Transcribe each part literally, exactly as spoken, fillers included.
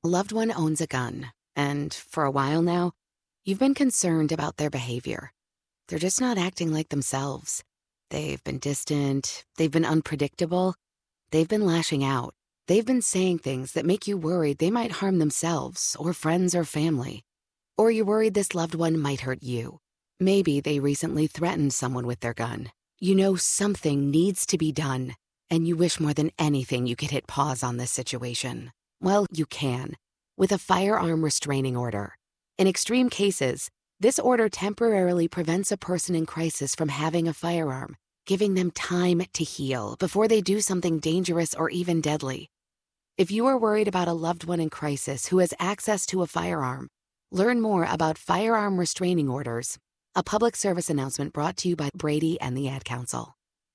A loved one owns a gun, and for a while now, you've been concerned about their behavior. They're just not acting like themselves. They've been distant, they've been unpredictable, they've been lashing out. They've been saying things that make you worried they might harm themselves or friends or family. Or you're worried this loved one might hurt you. Maybe they recently threatened someone with their gun. You know something needs to be done, and you wish more than anything you could hit pause on this situation. Well, you can, with a firearm restraining order. In extreme cases, this order temporarily prevents a person in crisis from having a firearm, giving them time to heal before they do something dangerous or even deadly. If you are worried about a loved one in crisis who has access to a firearm, learn more about firearm restraining orders. A public service announcement brought to you by Brady and the Ad Council.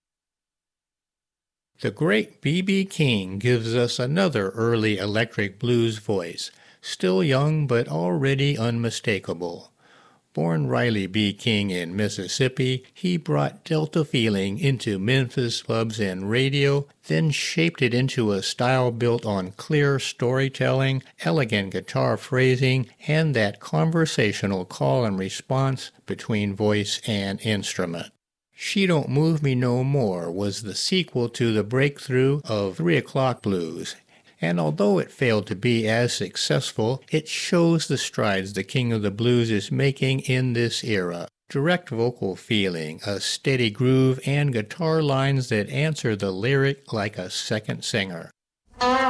The great B B King gives us another early electric blues voice, still young but already unmistakable. Born Riley B. King in Mississippi, he brought Delta feeling into Memphis clubs and radio, then shaped it into a style built on clear storytelling, elegant guitar phrasing, and that conversational call and response between voice and instrument. She Don't Move Me No More was the sequel to the breakthrough of Three O'Clock Blues, and although it failed to be as successful, it shows the strides the King of the Blues is making in this era. Direct vocal feeling, a steady groove, and guitar lines that answer the lyric like a second singer.